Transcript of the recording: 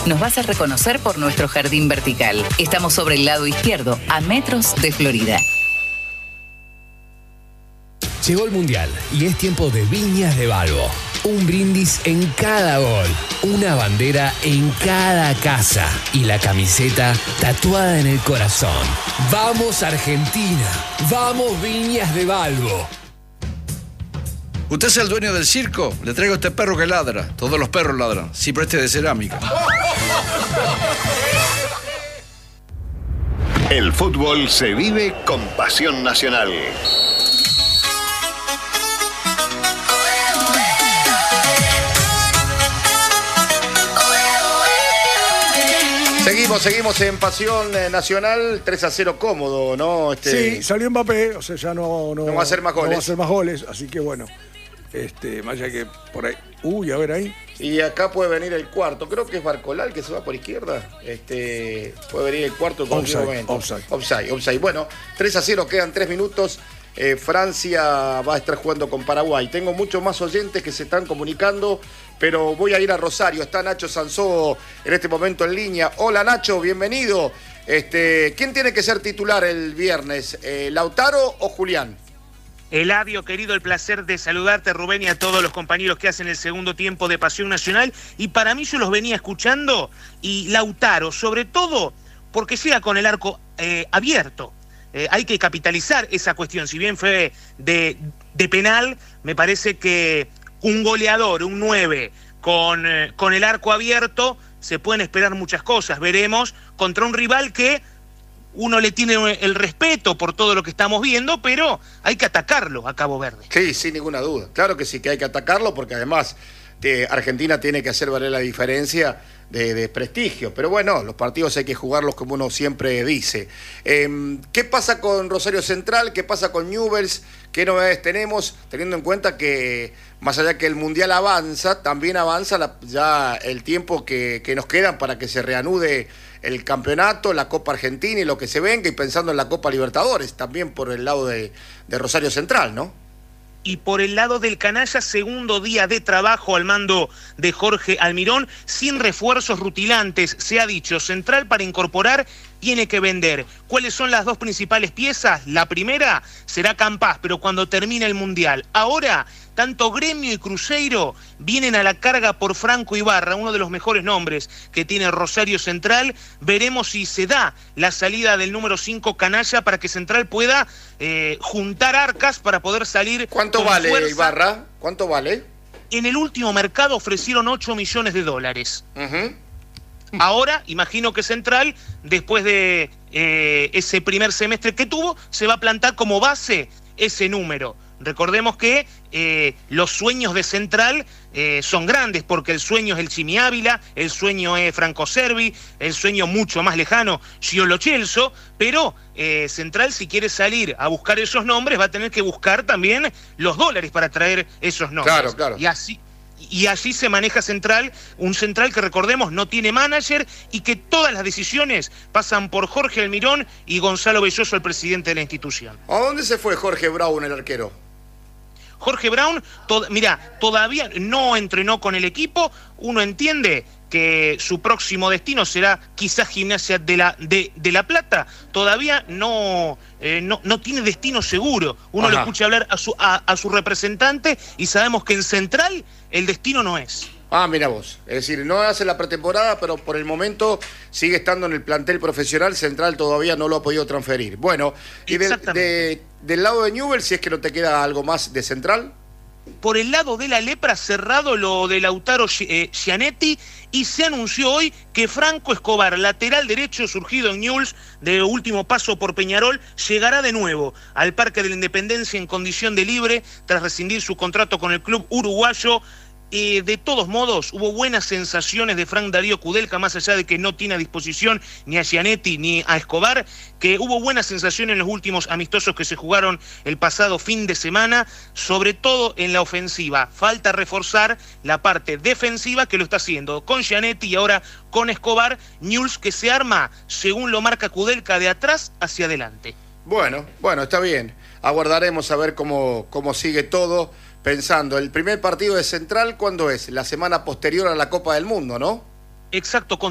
Nos vas a reconocer por nuestro jardín vertical. Estamos sobre el lado izquierdo, a metros de Florida. Llegó el Mundial y es tiempo de Viñas de Balbo. Un brindis en cada gol, una bandera en cada casa y la camiseta tatuada en el corazón. ¡Vamos Argentina! ¡Vamos Viñas de Balbo! ¿Usted es el dueño del circo? Le traigo este perro que ladra. Todos los perros ladran. Sí, pero este de cerámica. El fútbol se vive con pasión nacional. Seguimos en Pasión Nacional, 3-0 cómodo, ¿no? Sí, salió Mbappé, o sea, ya no va a hacer más goles. No va a hacer más goles, así que bueno, más allá que por ahí. A ver ahí. Y acá puede venir el cuarto, creo que es Barcolal que se va por izquierda. Puede venir el cuarto con un momento. Offside. Bueno, 3-0, quedan 3 minutos. Francia va a estar jugando con Paraguay. Tengo muchos más oyentes que se están comunicando, pero voy a ir a Rosario. Está Nacho Sansó en este momento en línea. Hola Nacho, bienvenido. ¿Quién tiene que ser titular el viernes? ¿Lautaro o Julián? Eladio, querido, el placer de saludarte, Rubén, y a todos los compañeros que hacen el segundo tiempo de Pasión Nacional. Y para mí yo los venía escuchando, y Lautaro, sobre todo porque llega con el arco abierto. Hay que capitalizar esa cuestión. Si bien fue de penal, me parece que un goleador, un 9, con el arco abierto, se pueden esperar muchas cosas. Veremos contra un rival que uno le tiene el respeto por todo lo que estamos viendo, pero hay que atacarlo a Cabo Verde. Sí, sin ninguna duda. Claro que sí, que hay que atacarlo, porque además Argentina tiene que hacer valer la diferencia de prestigio. Pero bueno, los partidos hay que jugarlos como uno siempre dice. ¿Qué pasa con Rosario Central? ¿Qué pasa con Newell's? ¿Qué novedades tenemos? Teniendo en cuenta que, más allá que el Mundial avanza, también avanza ya el tiempo que nos quedan para que se reanude el campeonato, la Copa Argentina y lo que se venga, y pensando en la Copa Libertadores, también por el lado de Rosario Central, ¿no? Y por el lado del canalla, segundo día de trabajo al mando de Jorge Almirón, sin refuerzos rutilantes. Se ha dicho, Central para incorporar tiene que vender. ¿Cuáles son las dos principales piezas? La primera será Campás, pero cuando termine el Mundial. Ahora, tanto Gremio y Cruzeiro vienen a la carga por Franco Ibarra, uno de los mejores nombres que tiene Rosario Central. Veremos si se da la salida del número 5 canalla para que Central pueda juntar arcas para poder salir. ¿Cuánto vale fuerza. Ibarra? ¿Cuánto vale? En el último mercado ofrecieron $8 millones. Ahora, imagino que Central, después de ese primer semestre que tuvo, se va a plantar como base ese número. Recordemos que los sueños de Central son grandes, porque el sueño es el Chimi Ávila, el sueño es Franco Cervi, el sueño mucho más lejano, Gio Lo Celso, pero Central, si quiere salir a buscar esos nombres, va a tener que buscar también los dólares para traer esos nombres. Claro. Y así se maneja Central, un Central que, recordemos, no tiene manager y que todas las decisiones pasan por Jorge Almirón y Gonzalo Belloso, el presidente de la institución. ¿A dónde se fue Jorge Brown, el arquero? Jorge Brown, todavía no entrenó con el equipo. Uno entiende que su próximo destino será quizás Gimnasia de la Plata. Todavía no tiene destino seguro. Uno le escucha hablar a su representante y sabemos que en Central el destino no es. Mira vos. Es decir, no hace la pretemporada, pero por el momento sigue estando en el plantel profesional. Central todavía no lo ha podido transferir. Bueno, y del lado de Newell's, si es que no te queda algo más de Central. Por el lado de la lepra, cerrado lo de Lautaro Gianetti, y se anunció hoy que Franco Escobar, lateral derecho surgido en Newell's, de último paso por Peñarol, llegará de nuevo al Parque de la Independencia en condición de libre tras rescindir su contrato con el club uruguayo. De todos modos, hubo buenas sensaciones de Frank Darío Kudelka, más allá de que no tiene a disposición ni a Gianetti ni a Escobar, que hubo buenas sensaciones en los últimos amistosos que se jugaron el pasado fin de semana, sobre todo en la ofensiva. Falta reforzar la parte defensiva, que lo está haciendo con Gianetti y ahora con Escobar. Newell's que se arma, según lo marca Kudelka, de atrás hacia adelante. Bueno, está bien. Aguardaremos a ver cómo sigue todo. Pensando, el primer partido de Central, ¿cuándo es? La semana posterior a la Copa del Mundo, ¿no? Exacto,